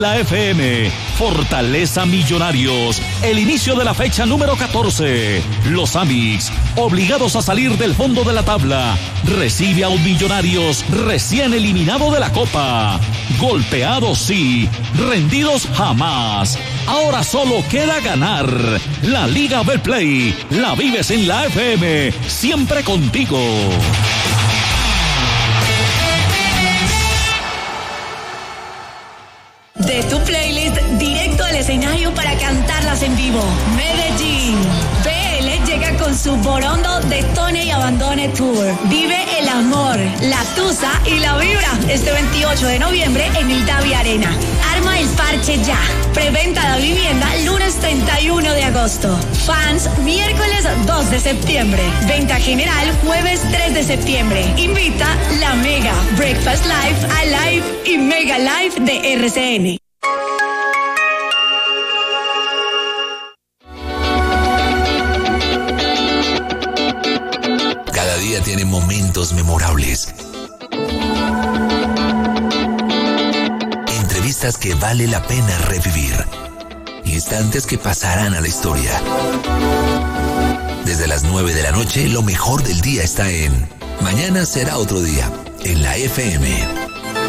La FM, Fortaleza Millonarios, el inicio de la fecha número 14. Los Amics, obligados a salir del fondo de la tabla, recibe a un Millonarios recién eliminado de la Copa. Golpeados sí, rendidos jamás. Ahora solo queda ganar. La Liga Betplay, la vives en la FM, siempre contigo. De tu playlist directo al escenario para cantarlas en vivo. Medellín. BL llega con su Borondo Detone y Abandone Tour. Vive el amor, la tusa y la vibra este 28 de noviembre en el Davi Arena. Arma el parche ya. Preventa de vivienda lunes 31 de agosto. Fans miércoles 2 de septiembre. Venta general jueves 3 de septiembre. Invita la Mega, Breakfast Live, Alive y Mega Live de RCN. Cada día tiene momentos memorables. Entrevistas que vale la pena revivir. Instantes que pasarán a la historia. Desde las 9 de la noche, lo mejor del día está en Mañana será otro día, en la FM.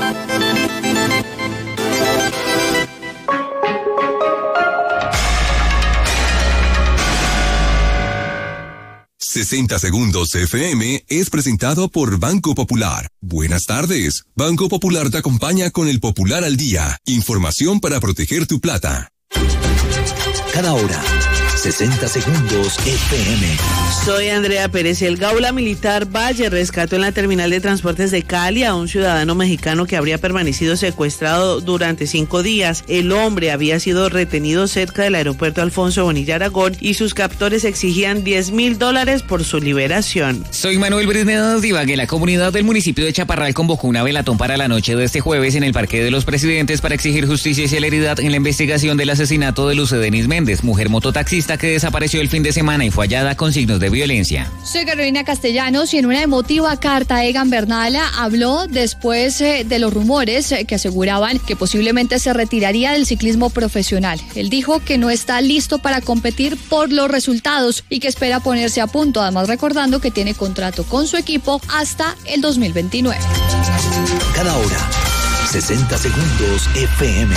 ...60 Segundos FM es presentado por Banco Popular. Buenas tardes. Banco Popular te acompaña con el Popular al Día. Información para proteger tu plata. Cada hora, 60 Segundos FM. Soy Andrea Pérez. El Gaula Militar Valle rescató en la terminal de transportes de Cali a un ciudadano mexicano que habría permanecido secuestrado durante 5 días. El hombre había sido retenido cerca del aeropuerto Alfonso Bonilla Aragón y sus captores exigían $10,000 por su liberación. Soy Manuel Brisnedo Divague. La comunidad del municipio de Chaparral convocó una velatón para la noche de este jueves en el Parque de los Presidentes para exigir justicia y celeridad en la investigación del asesinato de Luce Denis Méndez, mujer mototaxista que desapareció el fin de semana y fue hallada con signos de violencia. Soy Carolina Castellanos y en una emotiva carta Egan Bernala habló después de los rumores que aseguraban que posiblemente se retiraría del ciclismo profesional. Él dijo que no está listo para competir por los resultados y que espera ponerse a punto, además recordando que tiene contrato con su equipo hasta el 2029. Cada hora, 60 Segundos FM.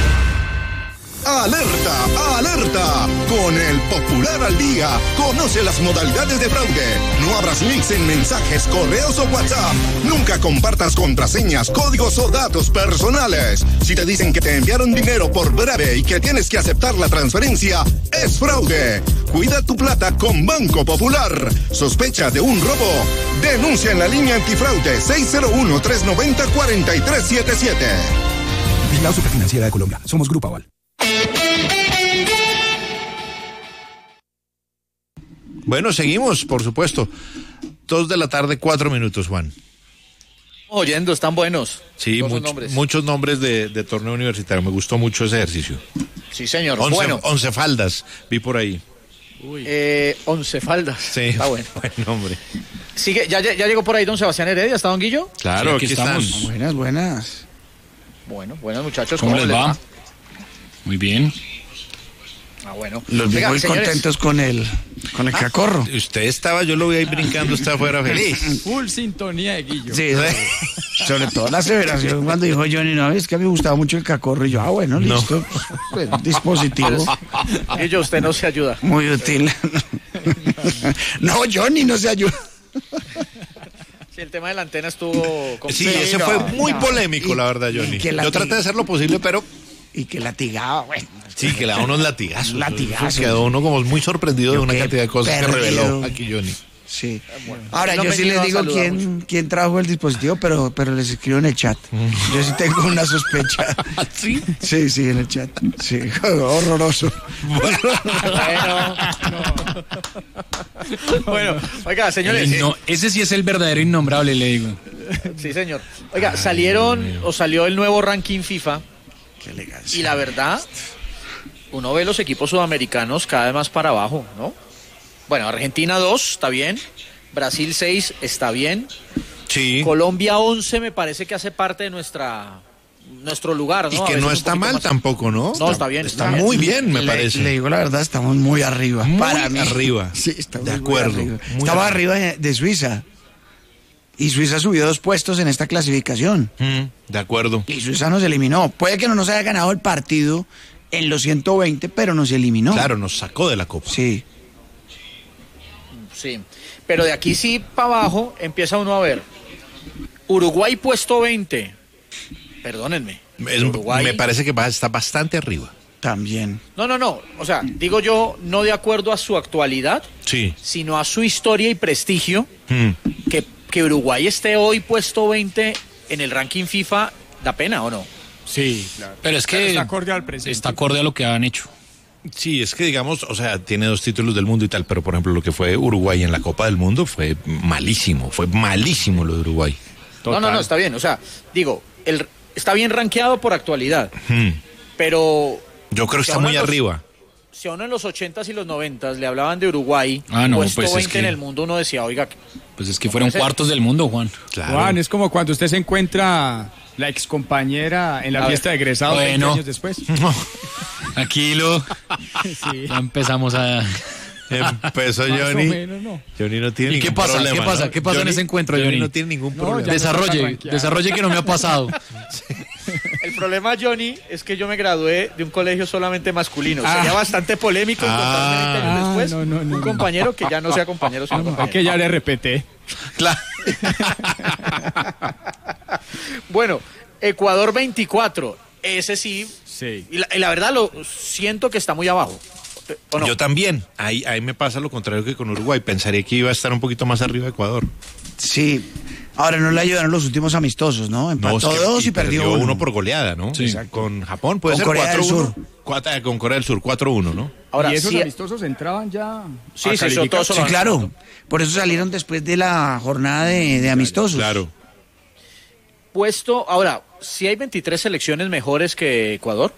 ¡Alerta! ¡Alerta! Con el Popular al Día, conoce las modalidades de fraude. No abras links en mensajes, correos o WhatsApp. Nunca compartas contraseñas, códigos o datos personales. Si te dicen que te enviaron dinero por breve y que tienes que aceptar la transferencia, es fraude. Cuida tu plata con Banco Popular. ¿Sospecha de un robo? Denuncia en la línea antifraude 601-390-4377. Vigilado Superfinanciera de Colombia. Somos Grupo Aval. Bueno, seguimos, por supuesto. 2 de la tarde, 4 minutos, Juan. Oyendo, están buenos. Sí, muchos nombres de torneo universitario. Me gustó mucho ese ejercicio. Sí, señor. 11 faldas, vi por ahí. 11 faldas. Sí, está bueno. Buen nombre. Sigue, ya llegó por ahí don Sebastián Heredia, ¿está don Guillo? Claro, sí, aquí estamos. Buenas. Bueno, buenas muchachos. ¿Cómo les va? Muy bien. Bueno. Los vi muy contentos con el cacorro. Usted estaba, yo lo vi ahí brincando, estaba afuera feliz. Full sintonía de Guillo. Sí, sobre todo la aseveración cuando dijo Johnny, no, es que me gustaba mucho el cacorro. Y yo, bueno, listo. Pues, dispositivo. Guillo, usted no se ayuda. Muy útil. No, Johnny no se ayuda. Sí, el tema de la antena estuvo... Sí, ese fue muy polémico, la verdad, Johnny. Yo traté de hacer lo posible, pero... Y que latigaba, bueno. Sí, que le da unos latigazos. Latigazos. Quedó uno como muy sorprendido de una cantidad de cosas que reveló aquí Johnny. Sí. Ahora, yo sí les digo quién trajo el dispositivo, pero les escribo en el chat. Yo sí tengo una sospecha. ¿Sí? Sí, en el chat. Sí, horroroso. Bueno, oiga, señores. No, ese sí es el verdadero innombrable, le digo. Sí, señor. Oiga, salió el nuevo ranking FIFA. Qué elegancia. Y la verdad, uno ve los equipos sudamericanos cada vez más para abajo, ¿no? Bueno, Argentina 2, está bien. Brasil 6, está bien. Sí. Colombia 11, me parece que hace parte de nuestra nuestro lugar, ¿no? Y que no está mal tampoco, ¿no? No, está bien. Está muy bien, me parece. Le digo la verdad, estamos muy arriba. Muy para mí. arriba. Sí, estamos de acuerdo. Muy arriba. Estamos arriba de Suiza. Y Suiza subió 2 puestos en esta clasificación. De acuerdo. Y Suiza nos eliminó. Puede que no nos haya ganado el partido en los 120, pero nos eliminó. Claro, nos sacó de la Copa. Sí. Sí, pero de aquí sí para abajo empieza uno a ver. Uruguay puesto 20. Perdónenme. Uruguay... Me parece que está bastante arriba. También. No. O sea, digo yo, no de acuerdo a su actualidad, sí, sino a su historia y prestigio. Que Uruguay esté hoy puesto 20 en el ranking FIFA, da pena, ¿o no? Sí, claro. Pero es que está acorde al presente. Está acorde a lo que han hecho. Sí, es que digamos, o sea, tiene 2 títulos del mundo y tal, pero por ejemplo lo que fue Uruguay en la Copa del Mundo fue malísimo lo de Uruguay. Total. No, está bien, o sea, digo, está bien rankeado por actualidad, pero... Yo creo que está muy arriba. Si a uno en los 80s y los 90s le hablaban de Uruguay, puesto pues 20 en el mundo, uno decía, oiga... Pues es que fueron cuartos del mundo, Juan. Claro. Juan, es como cuando usted se encuentra la excompañera en la fiesta de egresados 20 años después. No. Tranquilo. Sí. Ya empezamos a... Empezó Johnny. Menos, no. Johnny no tiene ningún problema. ¿Qué pasa? ¿no? ¿Qué pasa Johnny, en ese encuentro, Johnny? No tiene ningún problema. Desarrolle que no me ha pasado. El problema, Johnny, es que yo me gradué de un colegio solamente masculino. Sería bastante polémico encontrarme 20 años después un compañero que ya no sea compañero, sino compañero. Es que ya le repeté. Claro. Bueno, Ecuador 24. Ese sí. Y la verdad lo siento que está muy abajo. ¿O no? Yo también. Ahí me pasa lo contrario que con Uruguay. Pensaría que iba a estar un poquito más arriba de Ecuador. Sí. Ahora no le ayudaron los últimos amistosos, ¿no? Empató 2 y perdió 1 por goleada, ¿no? Sí. Con Japón puede con ser Corea 4-1. Con Corea del Sur 4-1, ¿no? Ahora, ¿y esos amistosos entraban ya? Sí, todos. Sí, claro. Por eso salieron después de la jornada de amistosos. Claro. Ahora, ¿sí hay 23 selecciones mejores que Ecuador?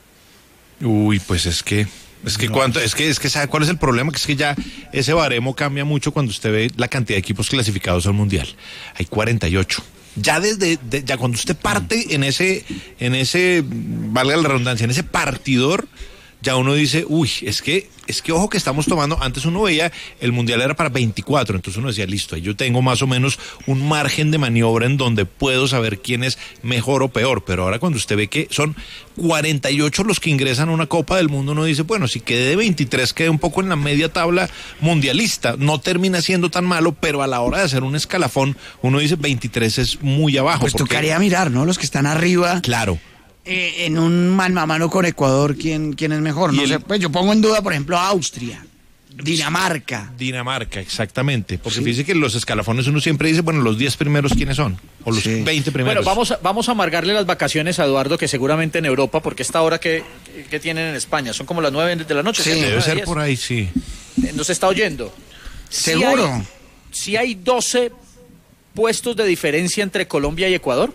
Uy, pues es que ¿sabe cuál es el problema? Que es que ya ese baremo cambia mucho cuando usted ve la cantidad de equipos clasificados al Mundial. Hay 48. Ya ya cuando usted parte en ese, valga la redundancia, en ese partidor, ya uno dice, uy, es que ojo que estamos tomando, antes uno veía, el Mundial era para 24, entonces uno decía, listo, yo tengo más o menos un margen de maniobra en donde puedo saber quién es mejor o peor, pero ahora cuando usted ve que son 48 los que ingresan a una Copa del Mundo, uno dice, bueno, si quedé de 23, quedé un poco en la media tabla mundialista, no termina siendo tan malo, pero a la hora de hacer un escalafón, uno dice 23 es muy abajo. Pues tocaría mirar, ¿no? Los que están arriba. Claro. En un mano a mano con Ecuador, ¿quién es mejor? No sé, pues yo pongo en duda, por ejemplo, a Austria, Dinamarca, exactamente. Porque fíjese que los escalafones uno siempre dice, bueno, los 10 primeros, ¿quiénes son? O los 20 primeros. Bueno, vamos a amargarle las vacaciones a Eduardo, que seguramente en Europa, porque esta hora que tienen en España, son como las 9 de la noche. Sí, debe ser por ahí, sí. Nos está oyendo. ¿Seguro? Si hay 12 puestos de diferencia entre Colombia y Ecuador.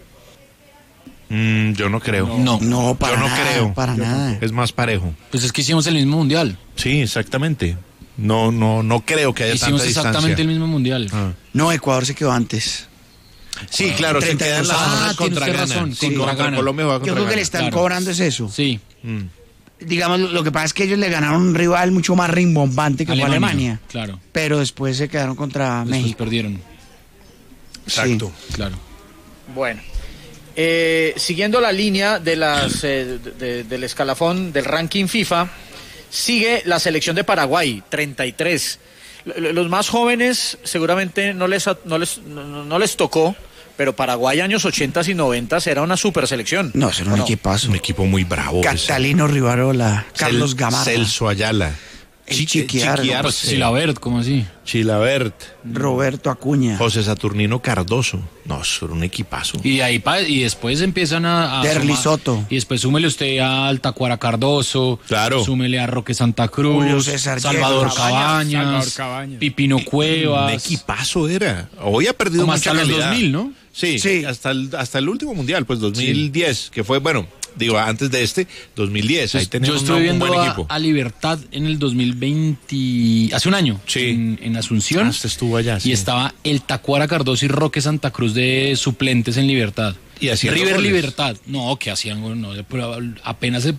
Yo no creo. No, para yo no nada, creo. Para nada. Es más parejo. Pues es que hicimos el mismo mundial. Sí, exactamente. No creo que haya tanta distancia. Hicimos exactamente el mismo mundial. No, Ecuador se quedó antes. Sí, claro, se quedan las zonas contra Ghana. Contra Colombia va contra Yo creo que le están cobrando es eso. Sí. Digamos, lo que pasa es que ellos le ganaron un rival mucho más rimbombante que fue Alemania. Claro. Pero después se quedaron contra México. Perdieron. Exacto. Sí. Claro. Bueno. Siguiendo la línea de del escalafón del ranking FIFA, sigue la selección de Paraguay, 33. Los más jóvenes seguramente no les tocó, pero Paraguay años 80 y 90 era una super selección. No, era un equipazo. Un equipo muy bravo. Catalino Rivarola, Carlos Gamarra, Celso Ayala. Chiquiardo. Pues Chilabert, ¿cómo así? Chilabert. Roberto Acuña. José Saturnino Cardoso. No, eso era un equipazo. Y después empiezan a Derli Soto. Y después súmele usted a Tacuara Cardoso. Claro. Súmele a Roque Santa Cruz. Salvador Cabañas. Pipino Cuevas. Un equipazo era. Hoy ha perdido como mucha hasta calidad. Los 2000, ¿no? Sí. Hasta el último mundial, pues 2010, que fue, bueno, digo, antes de 2010. Ahí Yo estuve viendo un buen equipo. A Libertad en el 2020, hace un año, en Asunción. Estuvo allá, y estaba el Tacuara Cardoso y Roque Santa Cruz de suplentes en Libertad. Y haciendo River goles. Libertad. No, que hacían, no, pero apenas